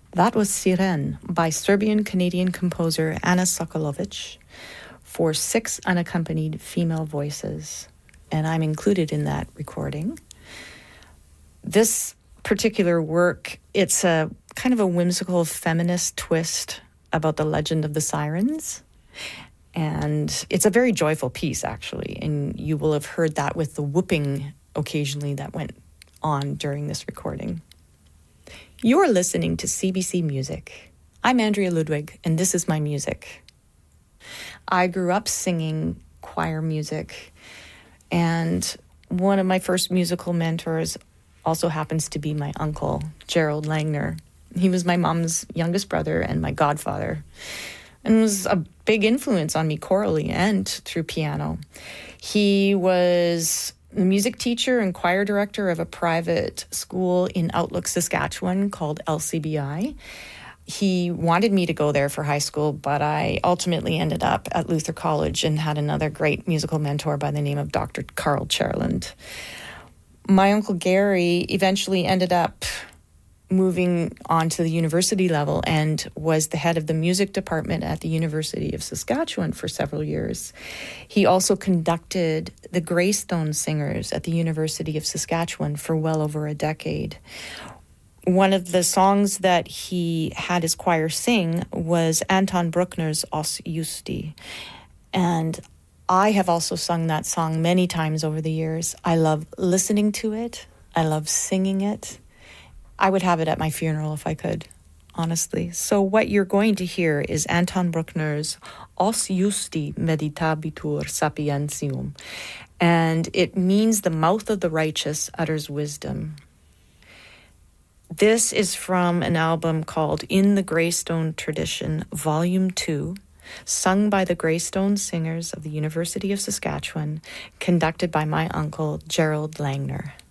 That was Siren by Serbian-Canadian composer Ana Sokolovic for 6 unaccompanied female voices, and I'm included in that recording. This particular work, it's a kind of a whimsical feminist twist about the legend of the sirens, and it's a very joyful piece, actually, and you will have heard that with the whooping occasionally that went on during this recording. You're listening to CBC Music. I'm Andrea Ludwig, and this is my music. I grew up singing choir music, and one of my first musical mentors also happens to be my uncle, Gerald Langner. He was my mom's youngest brother and my godfather, and was a big influence on me chorally and through piano. He was the music teacher and choir director of a private school in Outlook, Saskatchewan called LCBI. He wanted me to go there for high school, but I ultimately ended up at Luther College and had another great musical mentor by the name of Dr. Carl Cherland. My Uncle Gary eventually ended up moving on to the university level and was the head of the music department at the University of Saskatchewan for several years. He also conducted the Greystone Singers at the University of Saskatchewan for well over a decade. One of the songs that he had his choir sing was Anton Bruckner's Os Justi, and I have also sung that song many times over the years. I love listening to it. I love singing it. I would have it at my funeral if I could, honestly. So what you're going to hear is Anton Bruckner's Os Justi Meditabitur Sapientium, and it means the mouth of the righteous utters wisdom. This is from an album called In the Greystone Tradition, Volume 2, sung by the Greystone Singers of the University of Saskatchewan, conducted by my uncle, Gerald Langner.